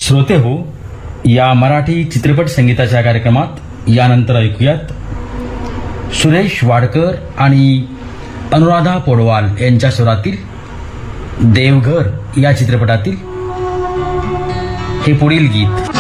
श्रोते हो, या मराठी चित्रपट संगीताच्या कार्यक्रमात यानंतर ऐकूयात सुरेश वाडकर आणि अनुराधा पौडवाल यांच्या स्वरातील देवघर या चित्रपटातील हे पुढील गीत.